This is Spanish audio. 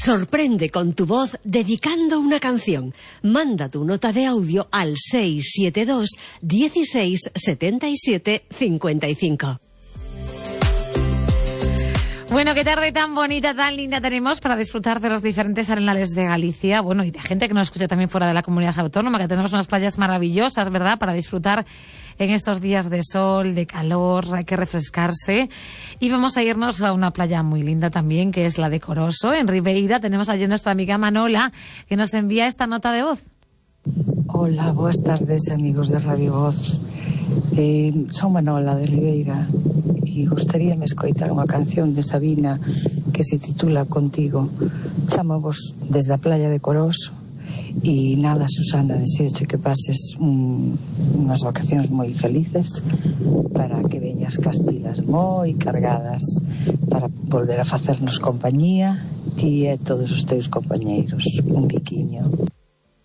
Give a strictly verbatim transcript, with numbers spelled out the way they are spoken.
Sorprende con tu voz dedicando una canción. Manda tu nota de audio al seis siete dos, dieciséis, setenta y siete, cincuenta y cinco. Bueno, qué tarde tan bonita, tan linda tenemos para disfrutar de los diferentes arenales de Galicia. Bueno, y de gente que nos escucha también fuera de la comunidad autónoma, que tenemos unas playas maravillosas, ¿verdad?, para disfrutar en estos días de sol, de calor, hay que refrescarse. Y vamos a irnos a una playa muy linda también, que es la de Coroso, en Ribeira. Tenemos allí a nuestra amiga Manola, que nos envía esta nota de voz. Hola, boas tardes, amigos de Radio Voz. Eh, son Manola de Ribeira e gustaríame escoitar unha canción de Sabina que se titula Contigo. Chamavos desde a playa de Coroso e nada, Susana, deseoche que pases un, unhas vacacións moi felices, para que veñas cas pilas moi cargadas para volver a facernos compañía ti e todos os teus compañeiros. Un biquiño.